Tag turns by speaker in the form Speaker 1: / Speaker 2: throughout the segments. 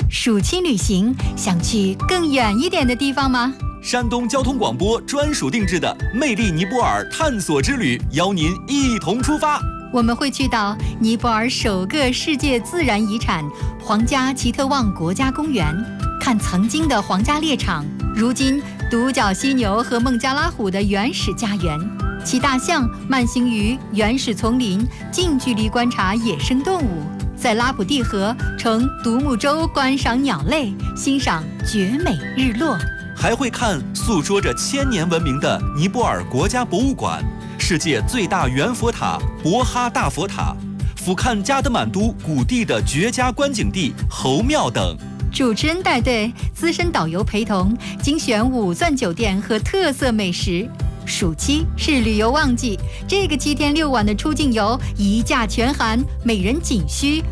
Speaker 1: 暑期旅行，想去更远一点的地方吗？
Speaker 2: 山东交通广播专属定制的魅力尼泊尔探索之旅，邀您一同出发。
Speaker 1: 我们会去到尼泊尔首个世界自然遗产皇家奇特旺国家公园，看曾经的皇家猎场，如今独角犀牛和孟加拉虎的原始家园，骑大象慢行于原始丛林，近距离观察野生动物，在拉普蒂河乘独木舟观赏鸟类，欣赏绝美日落。
Speaker 2: 还会看诉说着1000年文明的尼泊尔国家博物馆，世界最大圆佛塔博哈大佛塔，俯瞰加德满都谷地的绝佳观景地猴庙等。
Speaker 1: 主持人带队，资深导游陪同，精选5钻酒店和特色美食。暑期是旅游旺季，这个7天6晚的出境游一价全含，每人仅需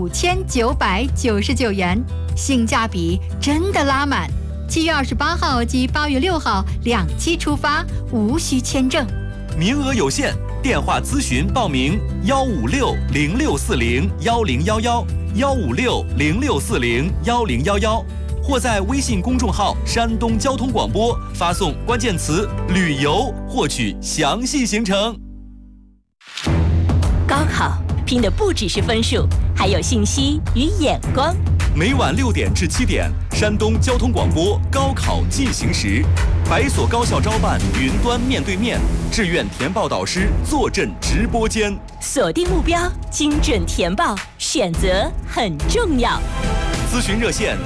Speaker 1: 5999元，性价比真的拉满。7月28号及8月6号2期出发，无需签证，
Speaker 2: 名额有限，电话咨询报名15606401115615606401011，或在微信公众号山东交通广播发送关键词旅游获取详细行程。
Speaker 3: 高考拼的不只是分数，还有信息与眼光。
Speaker 2: 每晚6点至7点，山东交通广播高考进行时，百所高校招办云端面对面，志愿填报导师坐镇直播间。
Speaker 3: 锁定目标，精准填报，选择很重要。
Speaker 2: 咨询热线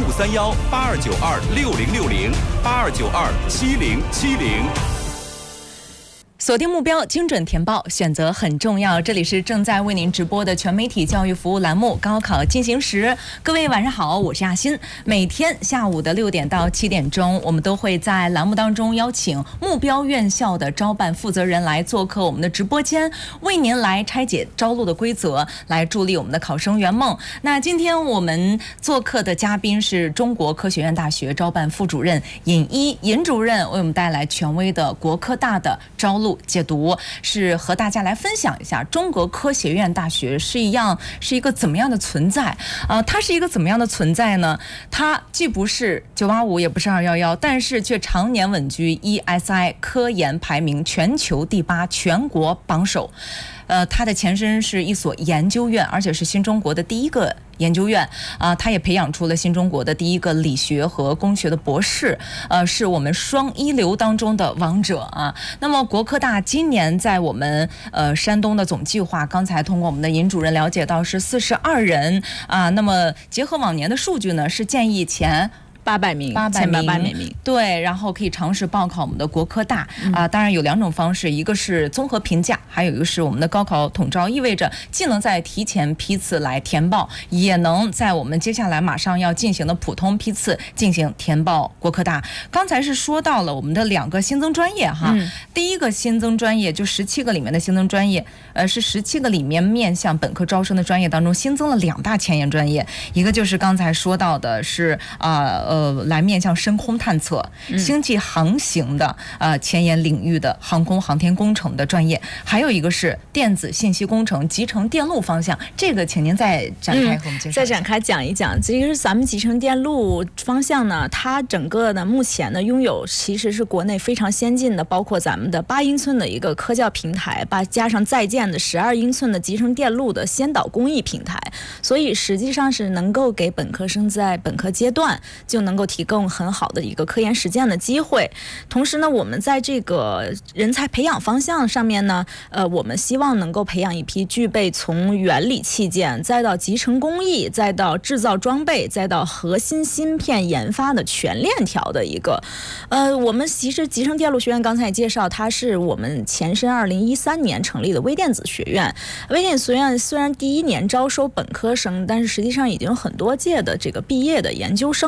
Speaker 2: 05318292606082927070。
Speaker 4: 锁定目标，精准填报，选择很重要。这里是正在为您直播的全媒体教育服务栏目《高考进行时》。各位晚上好，我是亚欣。每天下午的6点到7点钟，我们都会在栏目当中邀请目标院校的招办负责人来做客我们的直播间，为您来拆解招录的规则，来助力我们的考生圆梦。那今天我们做客的嘉宾是中国科学院大学招办副主任尹主任，为我们带来权威的国科大的招录解读，是和大家来分享一下中国科学院大学是一个怎么样的存在。它是一个怎么样的存在呢？它既不是985，也不是211，但是却常年稳居 ESI 科研排名全球第8，全国榜首。它的前身是一所研究院，而且是新中国的第一个研究院它也培养出了新中国的第一个理学和工学的博士，是我们双一流当中的王者啊。那么国科大今年在我们山东的总计划，刚才通过我们的尹主任了解到是42人啊。那么结合往年的数据呢，是建议前800名，对，然后可以尝试报考我们的国科大当然有2种方式，一个是综合评价，还有一个是我们的高考统招，意味着既能在提前批次来填报，也能在我们接下来马上要进行的普通批次进行填报国科大。刚才是说到了我们的2个新增专业哈，第一个新增专业就17个里面的新增专业，是17个里面面向本科招生的专业当中新增了2大前沿专业，一个就是刚才说到的是来面向深空探测、星际航行的前沿领域的航空航天工程的专业，还有一个是电子信息工程、集成电路方向。这个请您再展开和我们介绍
Speaker 5: 再展开讲一讲。其实咱们集成电路方向呢，它整个呢目前呢拥有其实是国内非常先进的，包括咱们的8英寸的一个科教平台，加上在建的12英寸的集成电路的先导工艺平台，所以实际上是能够给本科生在本科阶段就能够提供很好的一个科研实践的机会。同时呢，我们在这个人才培养方向上面呢，我们希望能够培养一批具备从原理器件，再到集成工艺，再到制造装备，再到核心芯片研发的全链条的一个。我们其实集成电路学院刚才也介绍，它是我们前身2013年成立的微电子学院。微电子学院虽然第1年招收本科生，但是实际上已经有很多届的这个毕业的研究生了。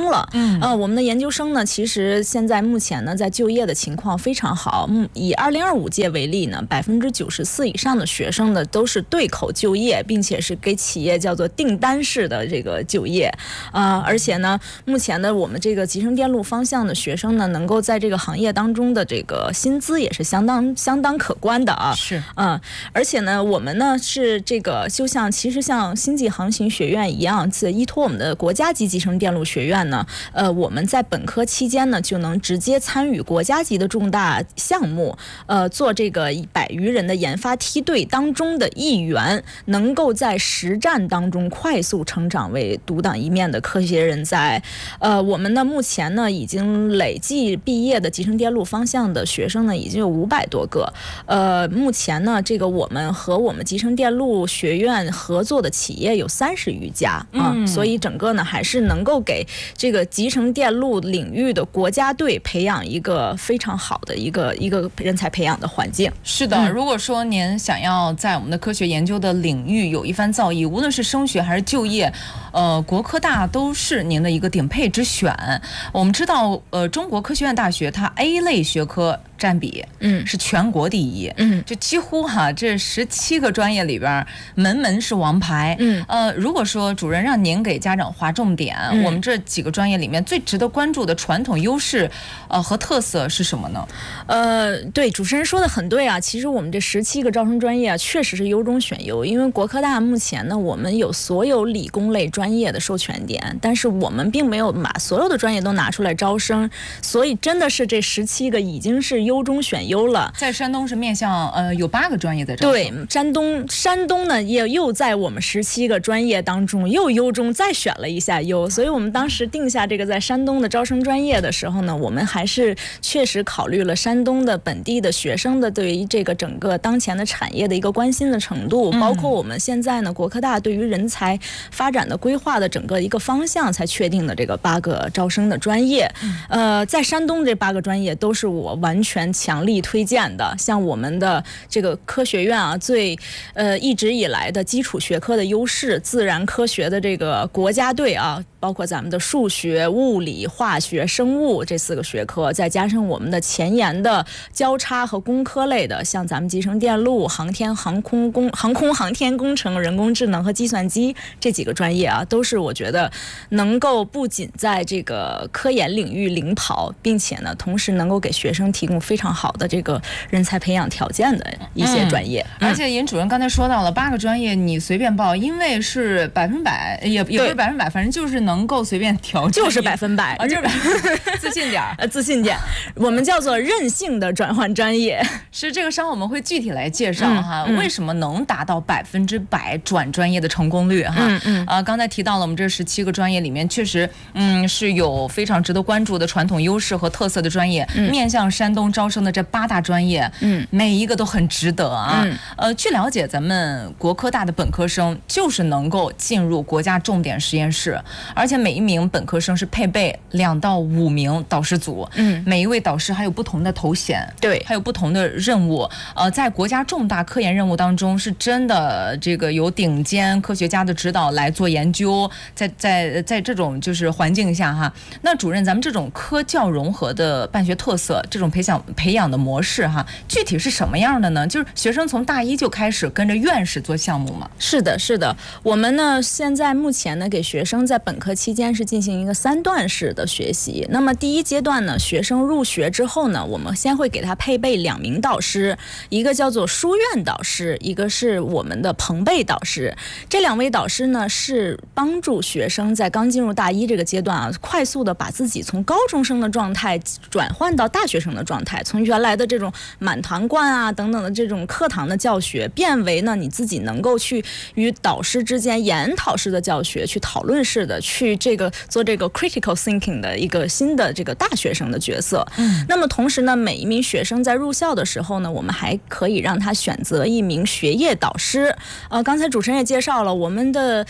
Speaker 5: 我们的研究生呢，其实现在目前呢，在就业的情况非常好。以2025届为例呢，94%以上的学生呢都是对口就业，并且是给企业叫做订单式的这个就业。而且呢，目前的我们这个集成电路方向的学生呢，能够在这个行业当中的这个薪资也是相当可观的啊。
Speaker 4: 是，
Speaker 5: 而且呢，我们呢是这个其实像星际航行学院一样，依托我们的国家级集成电路学院呢，我们在本科期间呢就能直接参与国家级的重大项目，做这个100余人的研发梯队当中的一员，能够在实战当中快速成长为独当一面的科学人才。我们呢目前呢已经累计毕业的集成电路方向的学生呢已经有500多个。目前呢这个我们和我们集成电路学院合作的企业有30余家所以整个呢还是能够给这个集成电路领域的国家队培养一个非常好的一个人才培养的环境。
Speaker 4: 是的，如果说您想要在我们的科学研究的领域有一番造诣，无论是升学还是就业，国科大都是您的一个顶配之选。我们知道，中国科学院大学它 A 类学科占比是全国第一，就几乎这17个专业里边门是王牌。如果说主任让您给家长划重点，我们这几个专业里面最值得关注的传统优势和特色是什么呢？
Speaker 5: 对，主持人说的很对啊。其实我们这17个招生专业确实是优中选优，因为国科大目前呢，我们有所有理工类专业的授权点，但是我们并没有把所有的专业都拿出来招生，所以真的是这17个已经是优中选优了。
Speaker 4: 在山东是面向有8个专业在招生。
Speaker 5: 对，山东呢也又在我们17个专业当中又优中再选了一下优，所以我们当时定下这个在山东的招生专业的时候呢，我们还是确实考虑了山东的本地的学生的对于这个整个当前的产业的一个关心的程度，包括我们现在呢国科大对于人才发展的规划的整个一个方向，才确定的这个8个招生的专业。在山东这8个专业都是我完全强力推荐的，像我们的这个科学院啊，一直以来的基础学科的优势，自然科学的这个国家队啊，包括咱们的数学、物理、化学、生物这4个学科，再加上我们的前沿的交叉和工科类的，像咱们集成电路、航空航天工程、人工智能和计算机这几个专业啊，都是我觉得能够不仅在这个科研领域领跑，并且呢，同时能够给学生提供非常好的这个人才培养条件的一些专业。
Speaker 4: 而且尹主任刚才说到了8个专业你随便报，因为是100%，也不是100%，反正就是能够随便调，
Speaker 5: 就是100%，
Speaker 4: 就是自信点
Speaker 5: 自信点，我们叫做任性的转换专业。
Speaker 4: 是这个稍后我们会具体来介绍为什么能达到100%转专业的成功率刚才提到了我们这17个专业里面，确实是有非常值得关注的传统优势和特色的专业，面向山东招生的这8大专业，每一个都很值得啊。据了解，咱们国科大的本科生就是能够进入国家重点实验室，而且每一名本科生是配备2到5名导师组，每一位导师还有不同的头衔，
Speaker 5: 对，
Speaker 4: 还有不同的任务。在国家重大科研任务当中，是真的这个有顶尖科学家的指导来做研究，在这种就是环境下那主任，咱们这种科教融合的办学特色，这种培养的模式具体是什么样的呢？就是学生从大1就开始跟着院士做项目吗？
Speaker 5: 是的，我们呢现在目前呢给学生在本科期间是进行一个3段式的学习。那么第一阶段呢，学生入学之后呢，我们先会给他配备2名导师，一个叫做书院导师，一个是我们的朋辈导师。这2位导师呢是帮助学生在刚进入大1这个阶段快速的把自己从高中生的状态转换到大学生的状态，从原来的这种满堂灌等等的这种课堂的教学，变为呢你自己能够去与导师之间研讨式的教学，去讨论式的去做这个 critical thinking 的一个新的这个大学生的角色。那么同时呢，每一名学生在入校的时候呢，我们还可以让他选择1名学业导师。刚才主持人也介绍了，我们的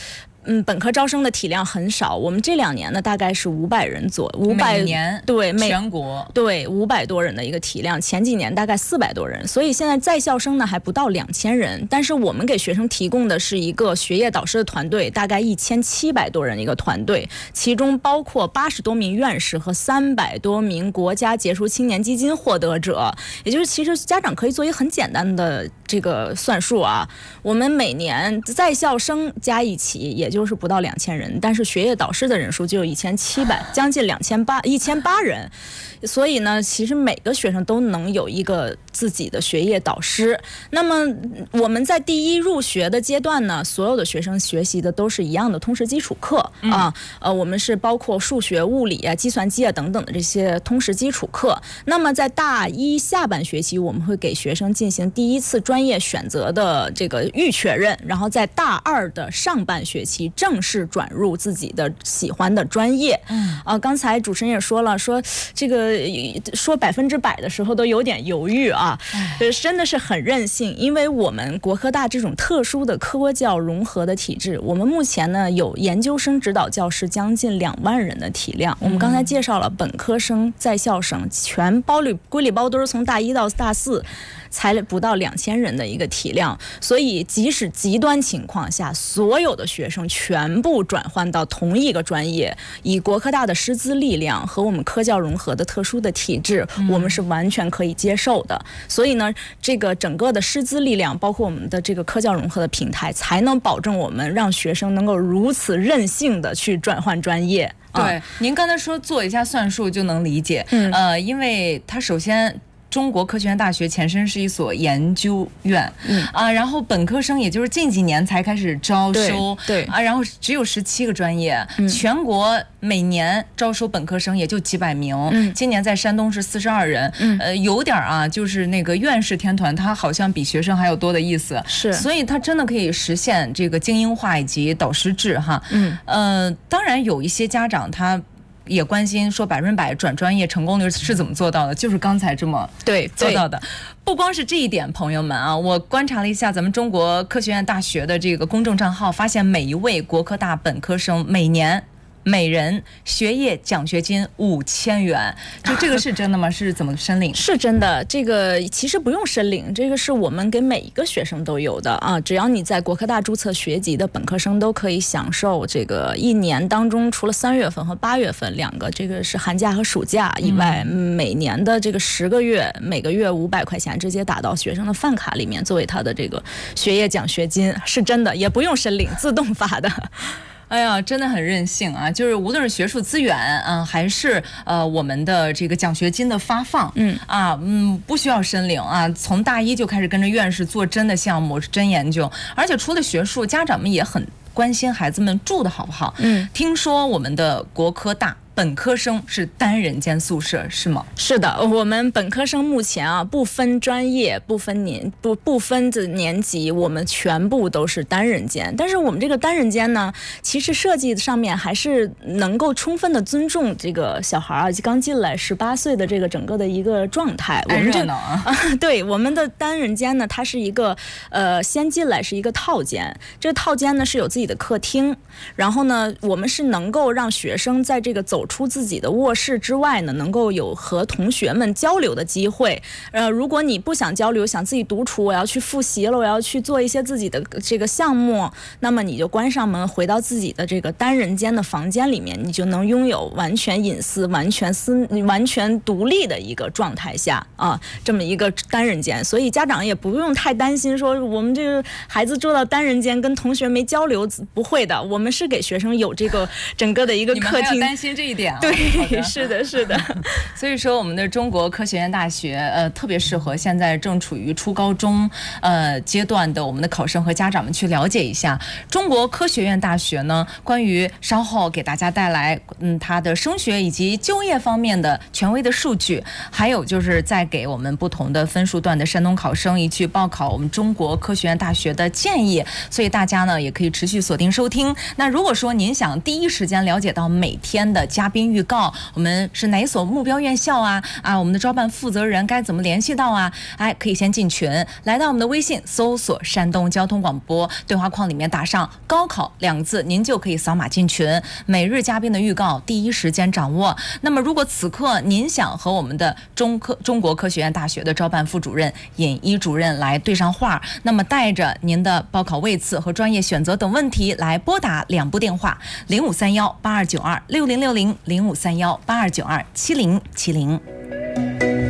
Speaker 5: 本科招生的体量很少，我们这2年呢大概是500人左右，
Speaker 4: 每年
Speaker 5: 对
Speaker 4: 全国
Speaker 5: 对500多人的一个体量，前几年大概400多人，所以现在在校生呢还不到2000人，但是我们给学生提供的是一个学业导师的团队，大概1700多人的一个团队，其中包括80多名院士和300多名国家杰出青年基金获得者，也就是其实家长可以做一个很简单的这个算术啊，我们每年在校生加一起也就是不到2000人，但是学业导师的人数就有1700，将近1800人。所以呢，其实每个学生都能有一个自己的学业导师。那么我们在第一入学的阶段呢，所有的学生学习的都是一样的通识基础课啊。我们是包括数学、物理啊、计算机啊等等的这些通识基础课。那么在大一下半学期，我们会给学生进行第一次专业选择的这个预确认，然后在大2的上半学期正式转入自己的喜欢的专业。刚才主持人也说了，说这个说100%的时候都有点犹豫啊，真的是很任性，因为我们国科大这种特殊的科教融合的体制，我们目前呢有研究生指导教师将近2万人的体量。我们刚才介绍了本科生、在校生，全归里包堆，从大1到大4。才不到2000人的一个体量，所以即使极端情况下，所有的学生全部转换到同一个专业，以国科大的师资力量和我们科教融合的特殊的体制，我们是完全可以接受的。所以呢，这个整个的师资力量，包括我们的这个科教融合的平台，才能保证我们让学生能够如此任性的去转换专业。
Speaker 4: 对，您刚才说做一下算术就能理解，因为它首先。中国科学院大学前身是一所研究院，然后本科生也就是近几年才开始招收，
Speaker 5: 对
Speaker 4: 然后只有17个专业，全国每年招收本科生也就几百名，今年在山东是42人，有点就是那个院士天团，它好像比学生还有多的意思，
Speaker 5: 是，
Speaker 4: 所以它真的可以实现这个精英化以及导师制哈，当然有一些家长他。也关心说100%转专业成功率是怎么做到的，就是刚才这么做到的。不光是这一点，朋友们啊，我观察了一下咱们中国科学院大学的这个公众账号，发现每一位国科大本科生每年每人学业奖学金5000元，就这个是真的吗？是怎么申领？
Speaker 5: 是真的，这个其实不用申领，这个是我们给每一个学生都有的啊。只要你在国科大注册学籍的本科生都可以享受这个1年当中除了3月份和8月份2个，这个是寒假和暑假以外，每年的这个10个月，每个月500块钱直接打到学生的饭卡里面，作为他的这个学业奖学金，是真的，也不用申领，自动发的。
Speaker 4: 哎呀，真的很任性啊！就是无论是学术资源还是我们的这个奖学金的发放，不需要申领啊，从大1就开始跟着院士做真的项目、真研究，而且除了学术，家长们也很关心孩子们住的好不好。听说我们的国科大本科生是单人间宿舍是吗？
Speaker 5: 是的，我们本科生目前不分专业、不分年级，我们全部都是单人间。但是我们这个单人间呢，其实设计上面还是能够充分的尊重这个小孩刚进来18岁的这个整个的一个状态。我们
Speaker 4: 热闹啊！
Speaker 5: 对，我们的单人间呢，它是一个先进来是一个套间，这个套间呢是有自己的客厅，然后呢，我们是能够让学生在这个走出自己的卧室之外呢，能够有和同学们交流的机会。如果你不想交流，想自己独处，我要去复习了，我要去做一些自己的这个项目，那么你就关上门，回到自己的这个单人间的房间里面，你就能拥有完全隐私、完全独立的一个状态下这么一个单人间。所以家长也不用太担心说我们这个孩子住到单人间跟同学没交流，不会的，我们是给学生有这个整个的一个客厅。
Speaker 4: 你们还要担心这一点啊？
Speaker 5: 对，是的，是的。
Speaker 4: 所以说，我们的中国科学院大学特别适合现在正处于初高中阶段的我们的考生和家长们去了解一下中国科学院大学呢。关于稍后给大家带来它的升学以及就业方面的权威的数据，还有就是再给我们不同的分数段的山东考生一去报考我们中国科学院大学的建议。所以大家呢也可以持续锁定收听。那如果说您想第一时间了解到每天的嘉嘉宾预告，我们是哪所目标院校啊？我们的招办负责人该怎么联系到啊？可以先进群，来到我们的微信搜索山东交通广播，对话框里面打上高考2个字，您就可以扫码进群，每日嘉宾的预告第一时间掌握。那么如果此刻您想和我们的中国科学院大学的招办副主任、尹一主任来对上话，那么带着您的报考位次和专业选择等问题来拨打2部电话：053182926060，053182927070。